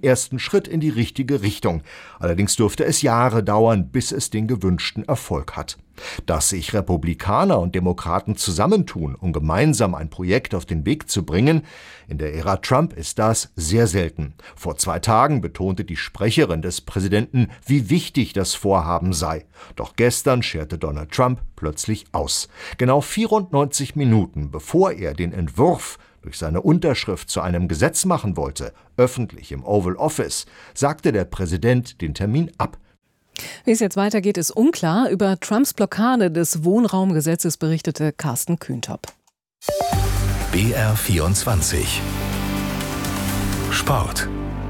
ersten Schritt in die richtige Richtung. Allerdings dürfte es Jahre dauern, bis es den gewünschten Erfolg hat. Dass sich Republikaner und Demokraten zusammentun, um gemeinsam ein Projekt auf den Weg zu bringen, in der Ära Trump ist das sehr selten. Vor 2 Tagen betonte die Sprecherin des Präsidenten, wie wichtig das Vorhaben sei. Doch gestern scherte Donald Trump plötzlich aus. Genau 94 Minuten bevor er den Entwurf durch seine Unterschrift zu einem Gesetz machen wollte, öffentlich im Oval Office, sagte der Präsident den Termin ab. Wie es jetzt weitergeht, ist unklar. Über Trumps Blockade des Wohnraumgesetzes berichtete Carsten Kühntop. BR24 Sport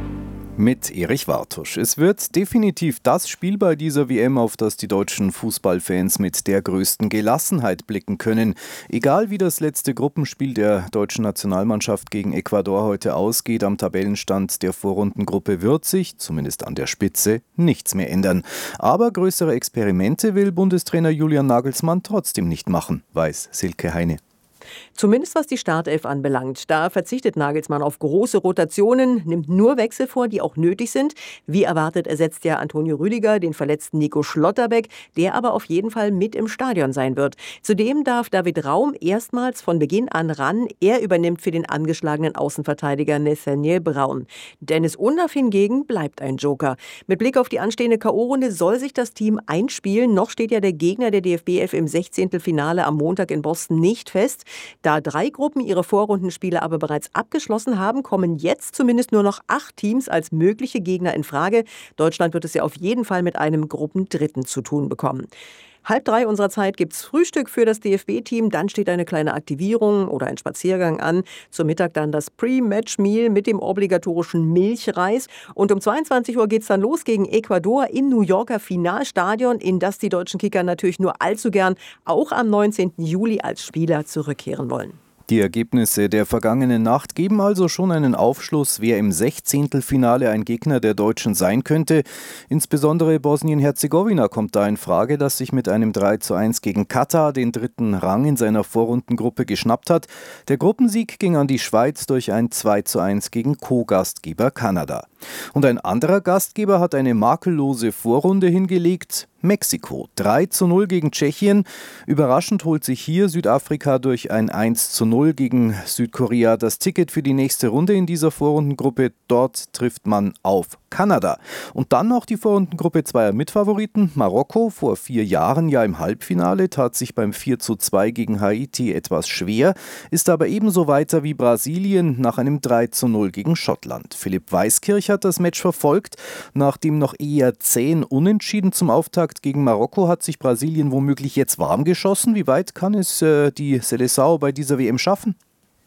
mit Erich Wartusch. Es wird definitiv das Spiel bei dieser WM, auf das die deutschen Fußballfans mit der größten Gelassenheit blicken können. Egal wie das letzte Gruppenspiel der deutschen Nationalmannschaft gegen Ecuador heute ausgeht, am Tabellenstand der Vorrundengruppe wird sich, zumindest an der Spitze, nichts mehr ändern. Aber größere Experimente will Bundestrainer Julian Nagelsmann trotzdem nicht machen, weiß Silke Heine. Zumindest was die Startelf anbelangt. Da verzichtet Nagelsmann auf große Rotationen, nimmt nur Wechsel vor, die auch nötig sind. Wie erwartet ersetzt ja Antonio Rüdiger den verletzten Nico Schlotterbeck, der aber auf jeden Fall mit im Stadion sein wird. Zudem darf David Raum erstmals von Beginn an ran. Er übernimmt für den angeschlagenen Außenverteidiger Nathaniel Braun. Dennis Undaff hingegen bleibt ein Joker. Mit Blick auf die anstehende K.O.-Runde soll sich das Team einspielen. Noch steht ja der Gegner der DFB 11 im 16. Finale am Montag in Boston nicht fest. Da 3 Gruppen ihre Vorrundenspiele aber bereits abgeschlossen haben, kommen jetzt zumindest nur noch 8 Teams als mögliche Gegner in Frage. Deutschland wird es ja auf jeden Fall mit einem Gruppendritten zu tun bekommen. 2:30 unserer Zeit gibt's Frühstück für das DFB-Team, dann steht eine kleine Aktivierung oder ein Spaziergang an. Zum Mittag dann das Pre-Match-Meal mit dem obligatorischen Milchreis. Und um 22 Uhr geht's dann los gegen Ecuador im New Yorker Finalstadion, in das die deutschen Kicker natürlich nur allzu gern auch am 19. Juli als Spieler zurückkehren wollen. Die Ergebnisse der vergangenen Nacht geben also schon einen Aufschluss, wer im 16. Finale ein Gegner der Deutschen sein könnte. Insbesondere Bosnien-Herzegowina kommt da in Frage, das sich mit einem 3:1 gegen Katar den 3. Rang in seiner Vorrundengruppe geschnappt hat. Der Gruppensieg ging an die Schweiz durch ein 2:1 gegen Co-Gastgeber Kanada. Und ein anderer Gastgeber hat eine makellose Vorrunde hingelegt. Mexiko 3:0 gegen Tschechien. Überraschend holt sich hier Südafrika durch ein 1:0 gegen Südkorea das Ticket für die nächste Runde in dieser Vorrundengruppe. Dort trifft man auf Kanada. Und dann noch die Vorrundengruppe zweier Mitfavoriten. Marokko, vor 4 Jahren ja im Halbfinale, tat sich beim 4:2 gegen Haiti etwas schwer, ist aber ebenso weiter wie Brasilien nach einem 3:0 gegen Schottland. Philipp Weiskirch hat das Match verfolgt. Nach dem noch eher zähen Unentschieden zum Auftakt gegen Marokko hat sich Brasilien womöglich jetzt warm geschossen. Wie weit kann es die Seleção bei dieser WM schaffen?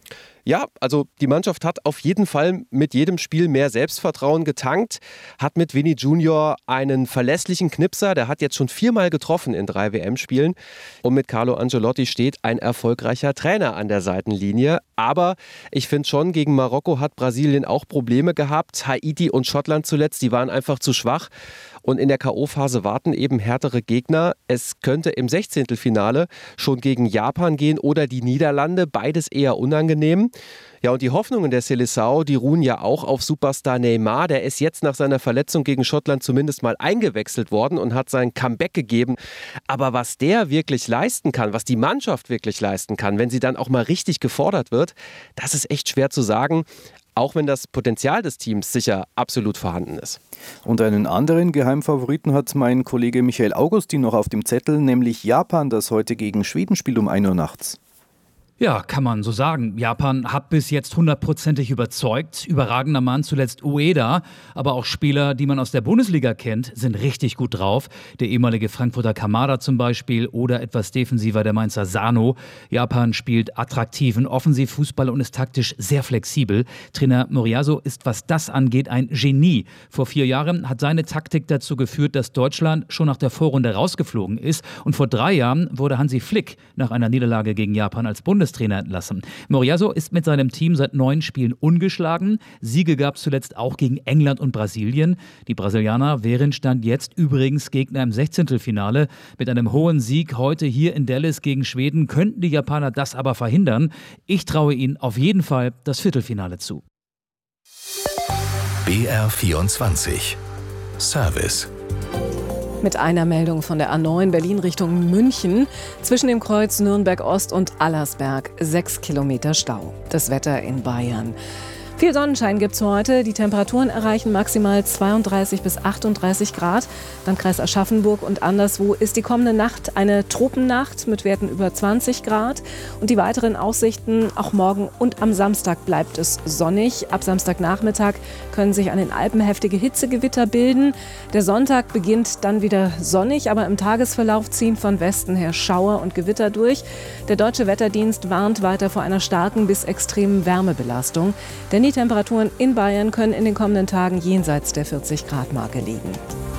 Ja, also die Mannschaft hat auf jeden Fall mit jedem Spiel mehr Selbstvertrauen getankt, hat mit Vini Junior einen verlässlichen Knipser, der hat jetzt schon 4-mal getroffen in 3 WM-Spielen und mit Carlo Ancelotti steht ein erfolgreicher Trainer an der Seitenlinie. Aber ich finde schon, gegen Marokko hat Brasilien auch Probleme gehabt, Haiti und Schottland zuletzt, die waren einfach zu schwach. Und in der K.O.-Phase warten eben härtere Gegner. Es könnte im 16. Finale schon gegen Japan gehen oder die Niederlande. Beides eher unangenehm. Ja, und die Hoffnungen der Seleção, die ruhen ja auch auf Superstar Neymar. Der ist jetzt nach seiner Verletzung gegen Schottland zumindest mal eingewechselt worden und hat sein Comeback gegeben. Aber was der wirklich leisten kann, was die Mannschaft wirklich leisten kann, wenn sie dann auch mal richtig gefordert wird, das ist echt schwer zu sagen. Auch wenn das Potenzial des Teams sicher absolut vorhanden ist. Und einen anderen Geheimfavoriten hat mein Kollege Michael Augustin noch auf dem Zettel, nämlich Japan, das heute gegen Schweden spielt um 1 Uhr nachts. Ja, kann man so sagen. Japan hat bis jetzt 100%ig überzeugt. Überragender Mann zuletzt Ueda, aber auch Spieler, die man aus der Bundesliga kennt, sind richtig gut drauf. Der ehemalige Frankfurter Kamada zum Beispiel oder etwas defensiver der Mainzer Sano. Japan spielt attraktiven Offensivfußball und ist taktisch sehr flexibel. Trainer Moriyasu ist, was das angeht, ein Genie. Vor 4 Jahren hat seine Taktik dazu geführt, dass Deutschland schon nach der Vorrunde rausgeflogen ist. Und vor 3 Jahren wurde Hansi Flick nach einer Niederlage gegen Japan als Bundestrainer entlassen. Moriyasu ist mit seinem Team seit 9 Spielen ungeschlagen. Siege gab es zuletzt auch gegen England und Brasilien. Die Brasilianer wären Stand jetzt übrigens Gegner im 16. Finale. Mit einem hohen Sieg heute hier in Dallas gegen Schweden könnten die Japaner das aber verhindern. Ich traue ihnen auf jeden Fall das Viertelfinale zu. BR24 Service. Mit einer Meldung von der A9 Berlin Richtung München. Zwischen dem Kreuz Nürnberg Ost und Allersberg 6 Kilometer Stau. Das Wetter in Bayern. Viel Sonnenschein gibt's heute. Die Temperaturen erreichen maximal 32 bis 38 Grad. Landkreis Aschaffenburg und anderswo ist die kommende Nacht eine Tropennacht mit Werten über 20 Grad. Und die weiteren Aussichten, auch morgen und am Samstag bleibt es sonnig. Ab Samstagnachmittag können sich an den Alpen heftige Hitzegewitter bilden. Der Sonntag beginnt dann wieder sonnig, aber im Tagesverlauf ziehen von Westen her Schauer und Gewitter durch. Der Deutsche Wetterdienst warnt weiter vor einer starken bis extremen Wärmebelastung. Denn die Temperaturen in Bayern können in den kommenden Tagen jenseits der 40-Grad-Marke liegen.